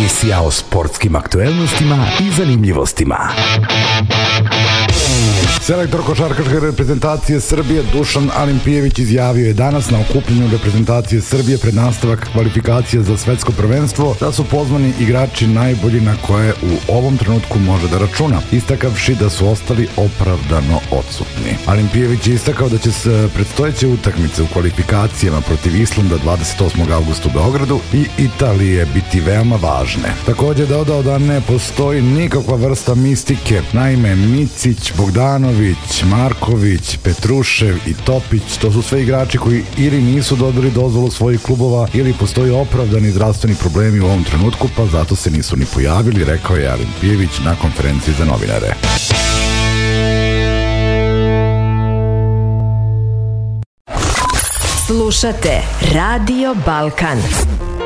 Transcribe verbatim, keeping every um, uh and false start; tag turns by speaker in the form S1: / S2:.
S1: Emisija o sportskim aktuelnostima i zanimljivostima. Selektor košarkaške reprezentacije Srbije Dušan Alimpijević izjavio je danas na okupljanju reprezentacije Srbije pred nastavak kvalifikacije za svetsko prvenstvo da su pozvani igrači najbolji na koje u ovom trenutku može da računa, istakavši da su ostali opravdano odsutni. Alimpijević je istakao da će se predstojeće utakmice u kvalifikacijama protiv Islanda dvadeset osmog avgusta u Beogradu i Italije biti veoma važne. Također je dodao da ne postoji nikakva vrsta mistike, naime Micić, Bogdanović, Marković, Petrušev i Topić, to su sve igrači koji ili nisu dobili dozvolu svojih klubova ili postoji opravdani zdravstveni problemi u ovom trenutku, pa zato se nisu ni pojavili, rekao je Alimpijević na konferenciji za novinare.
S2: Slušate Radio Balkan.